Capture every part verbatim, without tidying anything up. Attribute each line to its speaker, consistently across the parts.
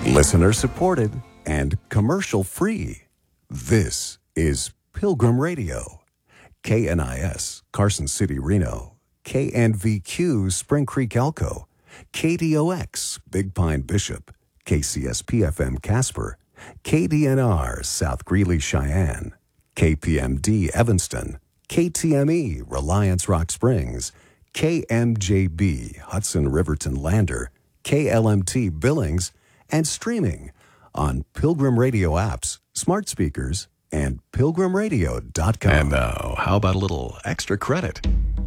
Speaker 1: Listener supported and commercial free. This is Pilgrim Radio. K N I S, Carson City, Reno. K N V Q, Spring Creek, Elko. K D O X, Big Pine, Bishop. K C S P F M, Casper. K D N R, South Greeley, Cheyenne. K P M D, Evanston. K T M E, Reliance, Rock Springs. K M J B, Hudson, Riverton, Lander. K L M T, Billings. And streaming on Pilgrim Radio apps, smart speakers, and pilgrim radio dot com.
Speaker 2: And now, how about a little extra credit?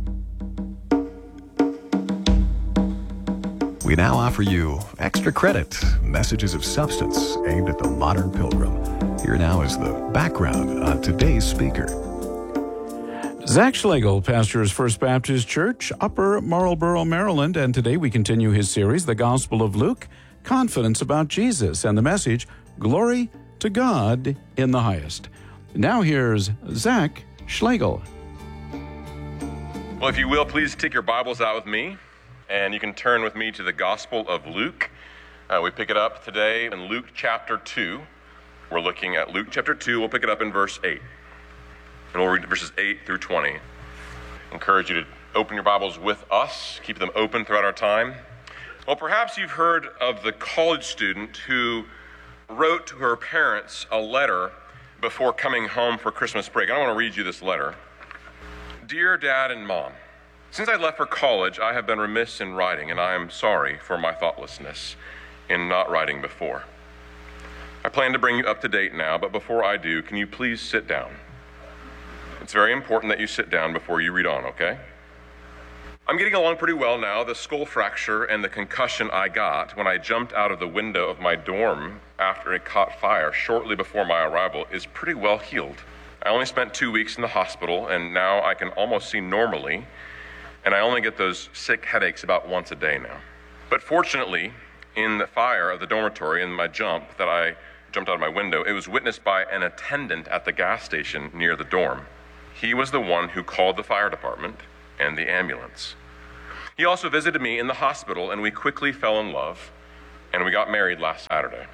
Speaker 2: We now offer you extra credit, messages of substance aimed at the modern pilgrim. Here now is the background on today's speaker.
Speaker 3: Zach Schlegel pastors First Baptist Church, Upper Marlboro, Maryland, and today we continue his series, The Gospel of Luke, Confidence about Jesus, and the message, Glory to God in the Highest. Now here's Zach Schlegel.
Speaker 4: Well, if you will, please take your Bibles out with me, and you can turn with me to the Gospel of Luke. Uh, we pick it up today in Luke chapter two. We're looking at Luke chapter two. We'll pick it up in verse eight. And we'll read verses eight through twenty. I encourage you to open your Bibles with us. Keep them open throughout our time. Well, perhaps you've heard of the college student who wrote to her parents a letter before coming home for Christmas break. I want to read you this letter. Dear Dad and Mom, since I left for college, I have been remiss in writing, and I am sorry for my thoughtlessness in not writing before. I plan to bring you up to date now, but before I do, can you please sit down? It's very important that you sit down before you read on, okay? I'm getting along pretty well now. The skull fracture and the concussion I got when I jumped out of the window of my dorm after it caught fire shortly before my arrival is pretty well healed. I only spent two weeks in the hospital, and now I can almost see normally, and I only get those sick headaches about once a day now. But fortunately, in the fire of the dormitory and my jump that I jumped out of my window, it was witnessed by an attendant at the gas station near the dorm. He was the one who called the fire department and the ambulance. He also visited me in the hospital, and we quickly fell in love, and we got married last Saturday.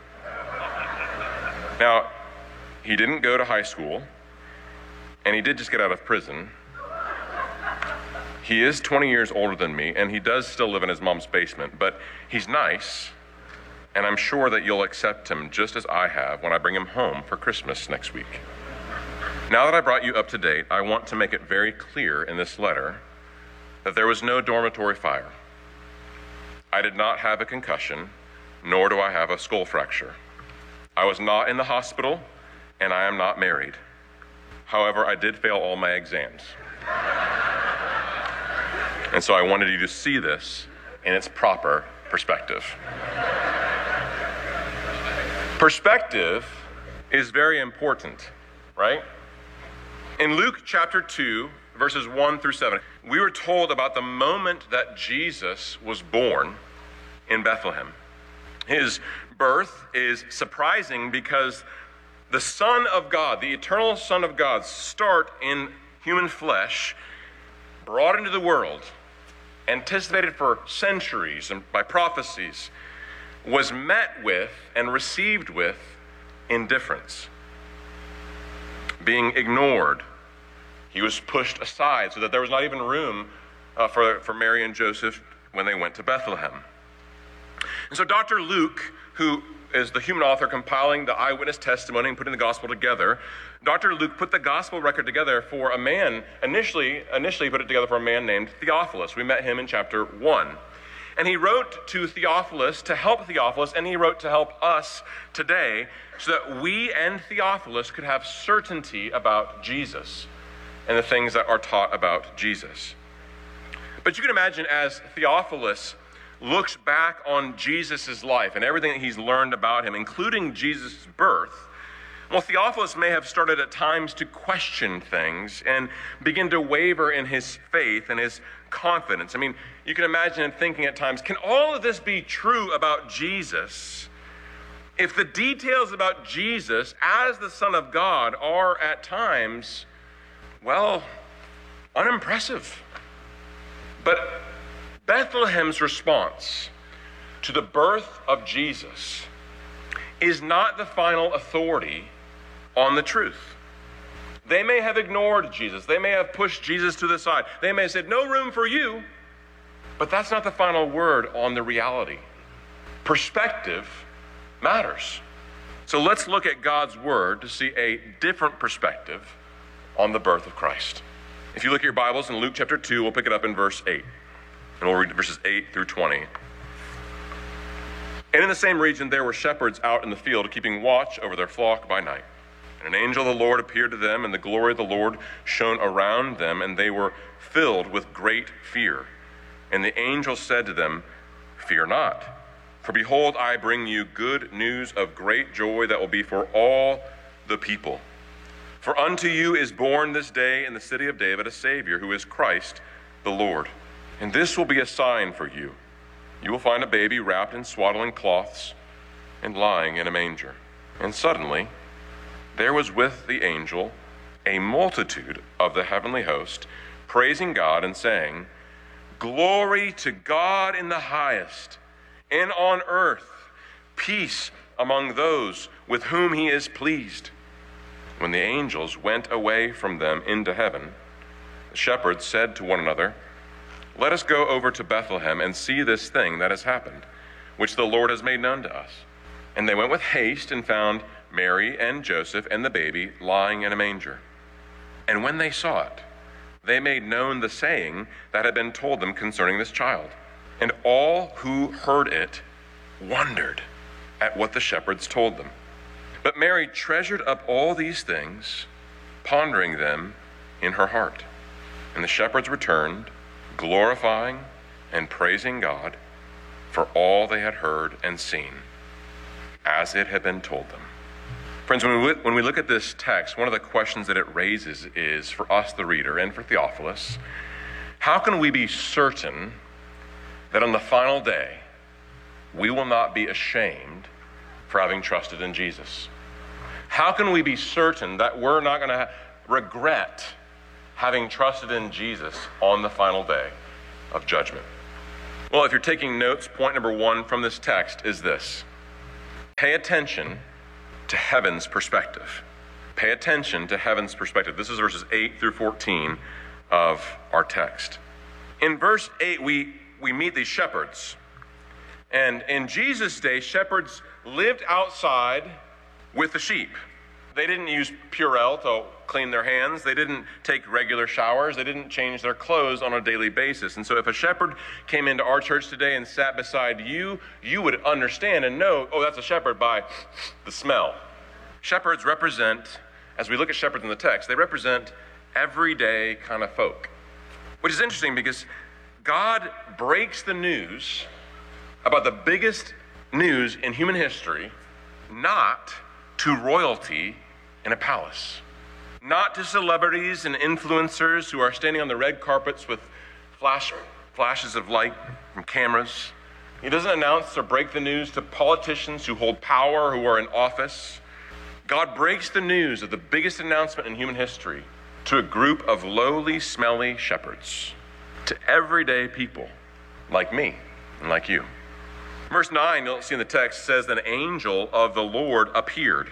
Speaker 4: Now, he didn't go to high school, and he did just get out of prison. He is twenty years older than me, and he does still live in his mom's basement, but he's nice, and I'm sure that you'll accept him just as I have when I bring him home for Christmas next week. Now that I brought you up to date, I want to make it very clear in this letter that there was no dormitory fire. I did not have a concussion, nor do I have a skull fracture. I was not in the hospital, and I am not married. However, I did fail all my exams. And so I wanted you to see this in its proper perspective. Perspective is very important, right? In Luke chapter two, verses one through seven, we were told about the moment that Jesus was born in Bethlehem. His birth is surprising because the Son of God, the eternal Son of God, start in human flesh, brought into the world, anticipated for centuries and by prophecies, was met with and received with indifference, being ignored. He was pushed aside so that there was not even room uh, for, for Mary and Joseph when they went to Bethlehem. And so Doctor Luke, who is the human author compiling the eyewitness testimony and putting the gospel together, Doctor Luke put the gospel record together for a man, initially, initially put it together for a man named Theophilus. We met him in chapter one. And he wrote to Theophilus to help Theophilus, and he wrote to help us today so that we and Theophilus could have certainty about Jesus and the things that are taught about Jesus. But you can imagine as Theophilus looks back on Jesus' life and everything that he's learned about him, including Jesus' birth, well, Theophilus may have started at times to question things and begin to waver in his faith and his confidence. I mean, you can imagine him thinking at times, can all of this be true about Jesus if the details about Jesus as the Son of God are at times, well, unimpressive? But Bethlehem's response to the birth of Jesus is not the final authority on the truth. They may have ignored Jesus. They may have pushed Jesus to the side. They may have said, no room for you. But that's not the final word on the reality. Perspective matters. So let's look at God's word to see a different perspective on the birth of Christ. If you look at your Bibles in Luke chapter two, we'll pick it up in verse eight. And we'll read verses eight through twenty. And in the same region there were shepherds out in the field, keeping watch over their flock by night. And an angel of the Lord appeared to them, and the glory of the Lord shone around them, and they were filled with great fear. And the angel said to them, fear not, for behold, I bring you good news of great joy that will be for all the people. For unto you is born this day in the city of David a Savior, who is Christ the Lord. And this will be a sign for you. You will find a baby wrapped in swaddling cloths and lying in a manger. And suddenly there was with the angel a multitude of the heavenly host, praising God and saying, glory to God in the highest, and on earth peace among those with whom he is pleased. When the angels went away from them into heaven, the shepherds said to one another, let us go over to Bethlehem and see this thing that has happened, which the Lord has made known to us. And they went with haste and found Mary and Joseph and the baby lying in a manger. And when they saw it, they made known the saying that had been told them concerning this child. And all who heard it wondered at what the shepherds told them. But Mary treasured up all these things, pondering them in her heart. And the shepherds returned, glorifying and praising God for all they had heard and seen, as it had been told them. Friends, when we, when we look at this text, one of the questions that it raises is, for us, the reader, and for Theophilus, how can we be certain that on the final day, we will not be ashamed for having trusted in Jesus? How can we be certain that we're not going to regret having trusted in Jesus on the final day of judgment? Well, if you're taking notes, point number one from this text is this: pay attention to heaven's perspective. Pay attention to heaven's perspective. This is verses eight through fourteen of our text. In verse eight, we, we meet these shepherds. And in Jesus' day, shepherds lived outside with the sheep. They didn't use Purell to clean their hands. They didn't take regular showers. They didn't change their clothes on a daily basis. And so if a shepherd came into our church today and sat beside you, you would understand and know, oh, that's a shepherd by the smell. Shepherds represent, as we look at shepherds in the text, they represent everyday kind of folk. Which is interesting because God breaks the news about the biggest news in human history, not to royalty in a palace, not to celebrities and influencers who are standing on the red carpets with flash, flashes of light from cameras. He doesn't announce or break the news to politicians who hold power, who are in office. God breaks the news of the biggest announcement in human history to a group of lowly, smelly shepherds, to everyday people like me and like you. Verse nine, you'll see in the text, says that an angel of the Lord appeared.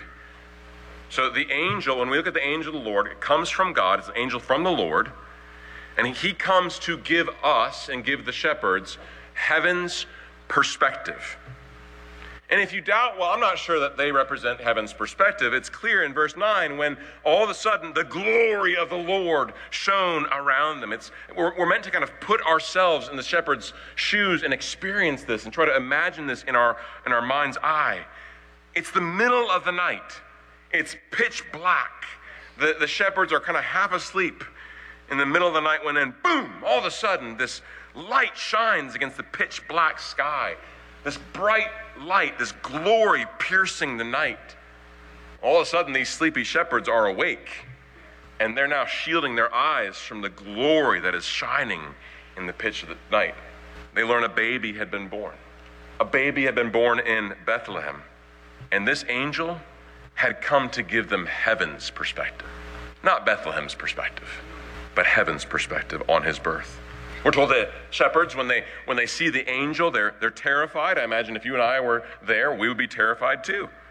Speaker 4: So the angel, when we look at the angel of the Lord, it comes from God. It's an angel from the Lord. And he comes to give us and give the shepherds heaven's perspective. And if you doubt, well, I'm not sure that they represent heaven's perspective, it's clear in verse nine when all of a sudden the glory of the Lord shone around them. It's we're, we're meant to kind of put ourselves in the shepherd's shoes and experience this and try to imagine this in our, in our mind's eye. It's the middle of the night. It's pitch black. The, the shepherds are kind of half asleep in the middle of the night when then, boom, all of a sudden this light shines against the pitch black sky. This bright light, this glory piercing the night. All of a sudden, these sleepy shepherds are awake, and they're now shielding their eyes from the glory that is shining in the pitch of the night. They learn a baby had been born. A baby had been born in Bethlehem, and this angel had come to give them heaven's perspective. Not Bethlehem's perspective, but heaven's perspective on his birth. We're told that shepherds, when they when they see the angel, they're they're terrified. I imagine if you and I were there, we would be terrified too.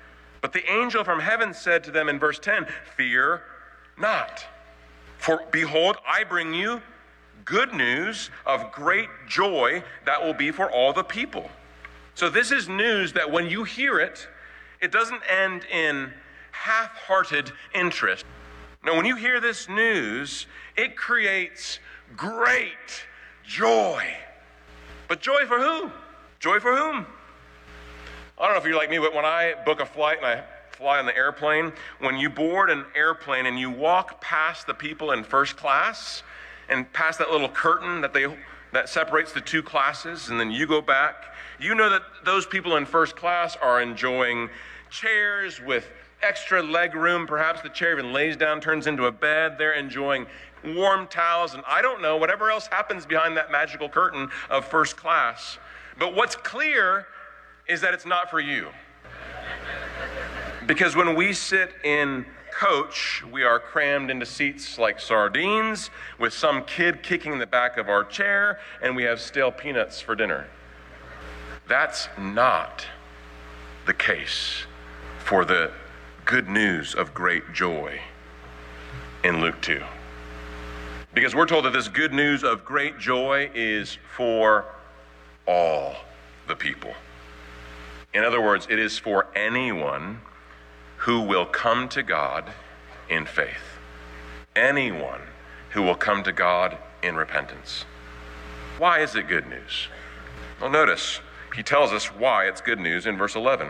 Speaker 4: But the angel from heaven said to them in verse ten, fear not. For behold, I bring you good news of great joy that will be for all the people. So this is news that when you hear it, it doesn't end in half-hearted interest. No, when you hear this news, it creates great joy. But joy for who? Joy for whom? I don't know if you're like me, but when I book a flight and I fly on the airplane, when you board an airplane and you walk past the people in first class and past that little curtain that they that separates the two classes, and then you go back, you know that those people in first class are enjoying chairs with extra leg room. Perhaps the chair even lays down, turns into a bed. They're enjoying warm towels, and I don't know, whatever else happens behind that magical curtain of first class. But what's clear is that it's not for you. Because when we sit in coach, we are crammed into seats like sardines with some kid kicking the back of our chair, and we have stale peanuts for dinner. That's not the case for the good news of great joy in Luke two. Because we're told that this good news of great joy is for all the people. In other words, it is for anyone who will come to God in faith. Anyone who will come to God in repentance. Why is it good news? Well, notice, he tells us why it's good news in verse eleven.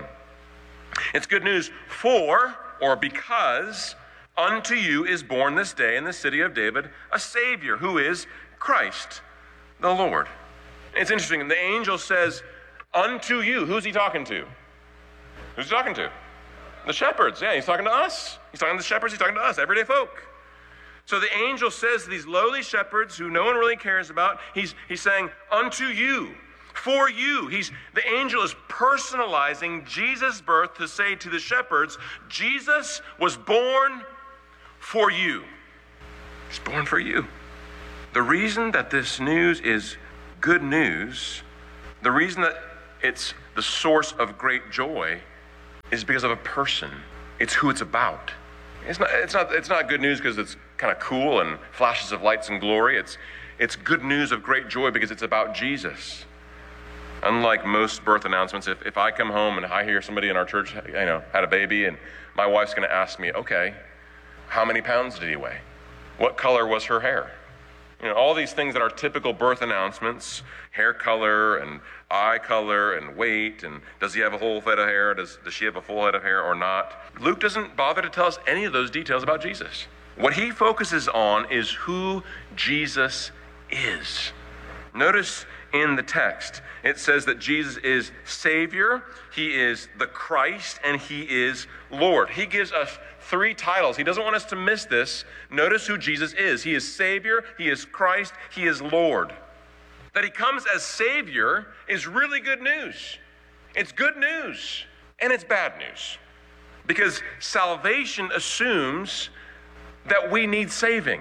Speaker 4: It's good news for, or because, unto you is born this day in the city of David a Savior, who is Christ the Lord. It's interesting, the angel says, unto you. Who's he talking to? Who's he talking to? The shepherds. Yeah, he's talking to us. He's talking to the shepherds, he's talking to us, everyday folk. So the angel says to these lowly shepherds who no one really cares about, he's, he's saying, unto you, for you. He's, the angel is personalizing Jesus' birth to say to the shepherds, Jesus was born for you. He's born for you. The reason that this news is good news, the reason that it's the source of great joy is because of a person. It's who it's about. It's not, it's not, it's not good news because it's kind of cool and flashes of lights and glory. It's, it's good news of great joy because it's about Jesus. Unlike most birth announcements, if, if I come home and I hear somebody in our church, you know, had a baby, and my wife's going to ask me, okay, how many pounds did he weigh? What color was her hair? You know, all these things that are typical birth announcements, hair color and eye color and weight, and does he have a whole head of hair? Does, does she have a full head of hair or not? Luke doesn't bother to tell us any of those details about Jesus. What he focuses on is who Jesus is. Notice in the text, it says that Jesus is Savior, he is the Christ, and he is Lord. He gives us three titles. He doesn't want us to miss this. Notice who Jesus is. He is Savior, he is Christ, he is Lord. That he comes as Savior is really good news. It's good news, and it's bad news. Because salvation assumes that we need saving.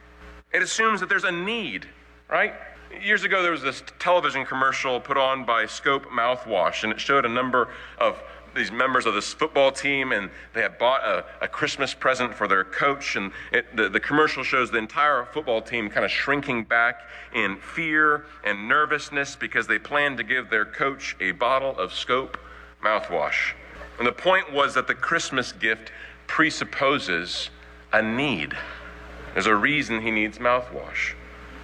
Speaker 4: It assumes that there's a need, right? Years ago, there was this television commercial put on by Scope mouthwash, and it showed a number of these members of this football team, and they had bought a, a Christmas present for their coach, and it, the, the commercial shows the entire football team kind of shrinking back in fear and nervousness because they planned to give their coach a bottle of Scope mouthwash. And the point was that the Christmas gift presupposes a need. There's a reason he needs mouthwash.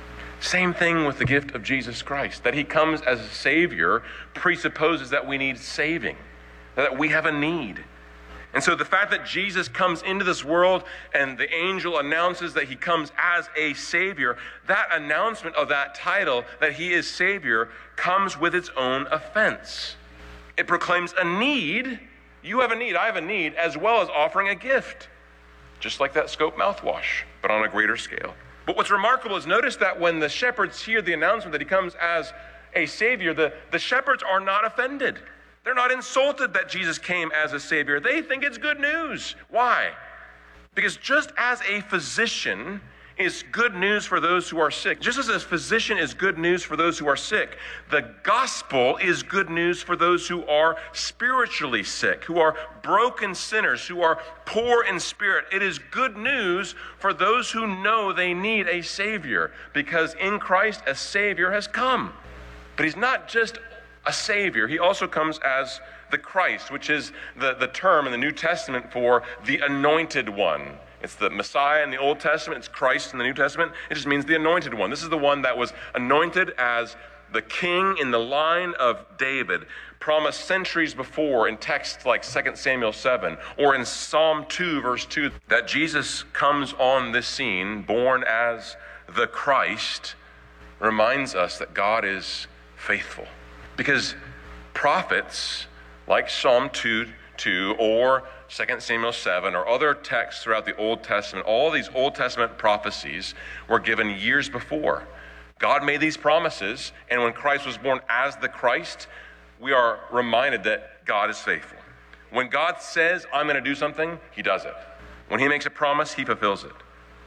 Speaker 4: Same thing with the gift of Jesus Christ. That he comes as a Savior presupposes that we need saving, that we have a need. And so the fact that Jesus comes into this world and the angel announces that he comes as a Savior, that announcement of that title, that he is Savior, comes with its own offense. It proclaims a need. You have a need, I have a need, as well as offering a gift. Just like that Scope mouthwash, but on a greater scale. But what's remarkable is notice that when the shepherds hear the announcement that he comes as a Savior, the, the shepherds are not offended. They're not insulted that Jesus came as a Savior. They think it's good news. Why? Because just as a physician is good news for those who are sick. Just as a physician is good news for those who are sick, the gospel is good news for those who are spiritually sick, who are broken sinners, who are poor in spirit. It is good news for those who know they need a Savior, because in Christ a Savior has come. But he's not just a Savior, he also comes as the Christ, which is the, the term in the New Testament for the anointed one. It's the Messiah in the Old Testament, it's Christ in the New Testament. It just means the anointed one. This is the one that was anointed as the king in the line of David, promised centuries before in texts like Second Samuel seven, or in Psalm two, verse two, that Jesus comes on this scene, born as the Christ, reminds us that God is faithful. Because prophets like Psalm two, two or Second Samuel seven or other texts throughout the Old Testament, all these Old Testament prophecies were given years before. God made these promises, and when Christ was born as the Christ, we are reminded that God is faithful. When God says, I'm going to do something, he does it. When he makes a promise, he fulfills it.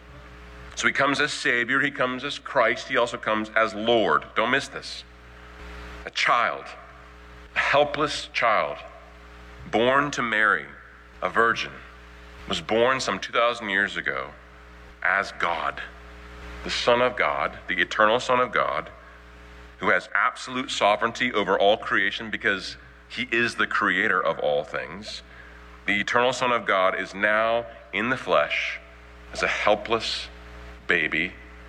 Speaker 4: So he comes as Savior, he comes as Christ, he also comes as Lord. Don't miss this. A child, a helpless child, born to Mary, a virgin, was born some two thousand years ago as God, the Son of God, the eternal Son of God, who has absolute sovereignty over all creation because he is the creator of all things. The eternal Son of God is now in the flesh as a helpless baby,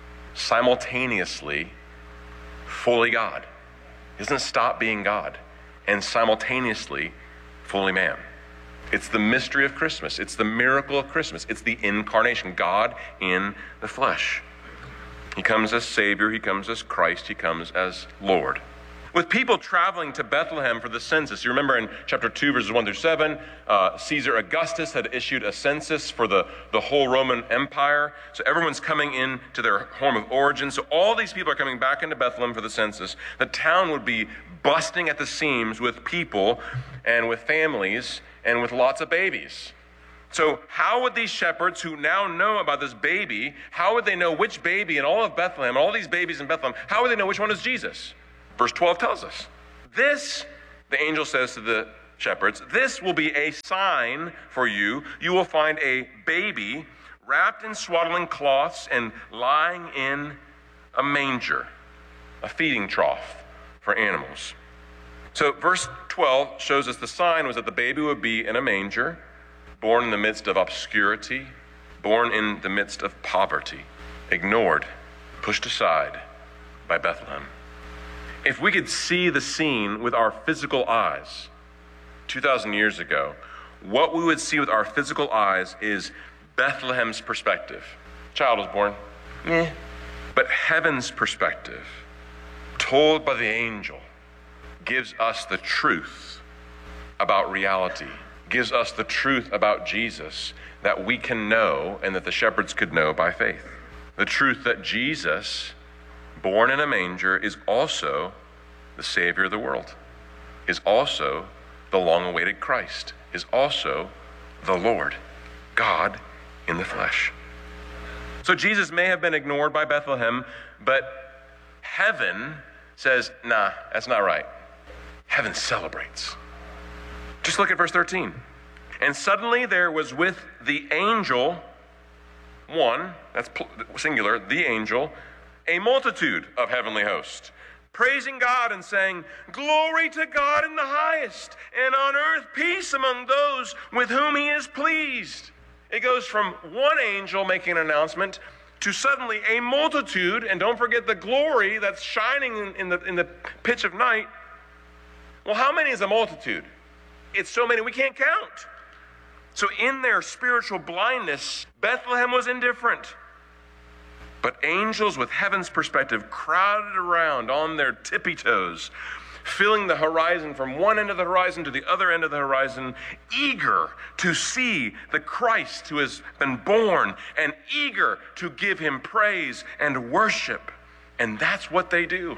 Speaker 4: simultaneously fully God. He doesn't stop being God, and simultaneously fully man. It's the mystery of Christmas. It's the miracle of Christmas. It's the incarnation, God in the flesh. He comes as Savior, he comes as Christ, he comes as Lord. With people traveling to Bethlehem for the census, you remember in chapter two, verses one through seven, uh, Caesar Augustus had issued a census for the, the whole Roman Empire. So everyone's coming in to their home of origin. So all these people are coming back into Bethlehem for the census. The town would be busting at the seams with people and with families and with lots of babies. So how would these shepherds who now know about this baby, how would they know which baby in all of Bethlehem, all these babies in Bethlehem, how would they know which one is Jesus? Verse twelve tells us, this, the angel says to the shepherds, this will be a sign for you. You will find a baby wrapped in swaddling cloths and lying in a manger, a feeding trough for animals. So verse twelve shows us the sign was that the baby would be in a manger, born in the midst of obscurity, born in the midst of poverty, ignored, pushed aside by Bethlehem. If we could see the scene with our physical eyes two thousand years ago, what we would see with our physical eyes is Bethlehem's perspective. Child was born, eh. But heaven's perspective, told by the angel, gives us the truth about reality, gives us the truth about Jesus that we can know and that the shepherds could know by faith. The truth that Jesus, born in a manger, is also the Savior of the world, is also the long-awaited Christ, is also the Lord, God in the flesh. So Jesus may have been ignored by Bethlehem, but heaven says, nah, that's not right. Heaven celebrates. Just look at verse thirteen. And suddenly there was with the angel, one, that's singular, the angel, a multitude of heavenly hosts, praising God and saying, glory to God in the highest, and on earth peace among those with whom he is pleased. It goes from one angel making an announcement to suddenly a multitude, and don't forget the glory that's shining in, in, the, in the pitch of night. Well, how many is a multitude? It's so many we can't count. So in their spiritual blindness, Bethlehem was indifferent. But angels with heaven's perspective crowded around on their tippy toes, filling the horizon from one end of the horizon to the other end of the horizon, eager to see the Christ who has been born and eager to give him praise and worship. And that's what they do.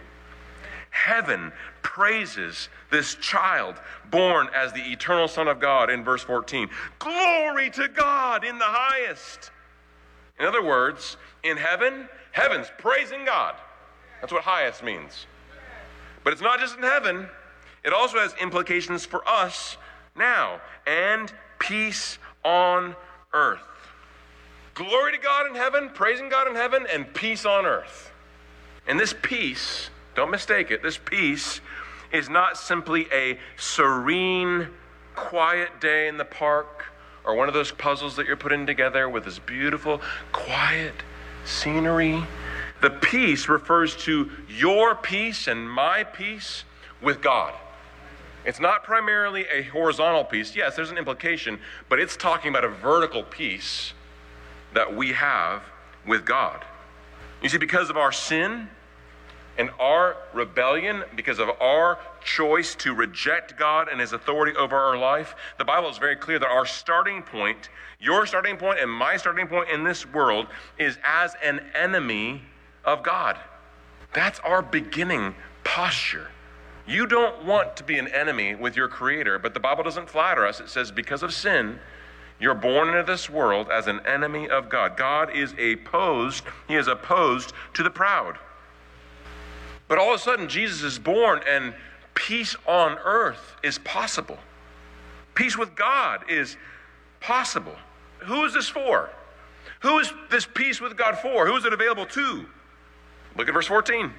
Speaker 4: Heaven praises this child born as the eternal Son of God in verse fourteen. Glory to God in the highest. In other words, in heaven, heaven's praising God. That's what highest means. But it's not just in heaven. It also has implications for us now. And peace on earth. Glory to God in heaven, praising God in heaven, and peace on earth. And this peace, don't mistake it, this peace is not simply a serene, quiet day in the park or one of those puzzles that you're putting together with this beautiful, quiet scenery. The peace refers to your peace and my peace with God. It's not primarily a horizontal peace. Yes, there's an implication, but it's talking about a vertical peace that we have with God. You see, because of our sin and our rebellion, because of our choice to reject God and his authority over our life, the Bible is very clear that our starting point, your starting point and my starting point in this world is as an enemy of God. That's our beginning posture. You don't want to be an enemy with your Creator, but the Bible doesn't flatter us. It says because of sin, you're born into this world as an enemy of God. God is opposed, he is opposed to the proud. But all of a sudden, Jesus is born and peace on earth is possible. Peace with God is possible. Who is this for? Who is this peace with God for? Who is it available to? Look at verse fourteen.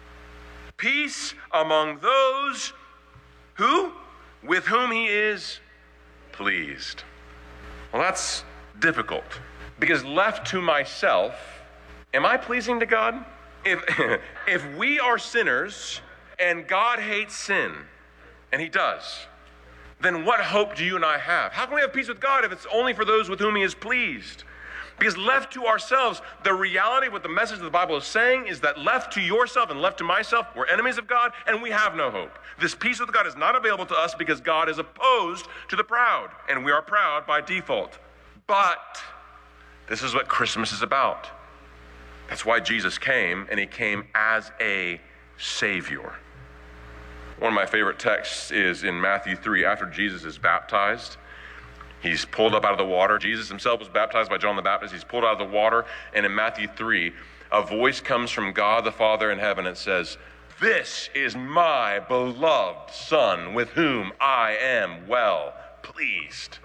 Speaker 4: Peace among those who, with whom he is pleased. Well, that's difficult because left to myself, am I pleasing to God? If, if we are sinners and God hates sin, and he does, then what hope do you and I have? How can we have peace with God if it's only for those with whom he is pleased? Because left to ourselves, the reality, what the message of the Bible is saying is that left to yourself and left to myself, we're enemies of God and we have no hope. This peace with God is not available to us because God is opposed to the proud, and we are proud by default. But this is what Christmas is about. That's why Jesus came, and he came as a Savior. One of my favorite texts is in Matthew three, after Jesus is baptized. He's pulled up out of the water. Jesus himself was baptized by John the Baptist. He's pulled out of the water. And in Matthew three, a voice comes from God the Father in heaven and says, "This is my beloved Son with whom I am well pleased."